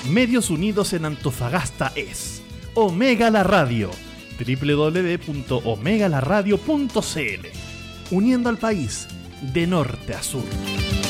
Medios Unidos en Antofagasta es Omega la Radio, www.omegalaradio.cl, uniendo al país de norte a sur.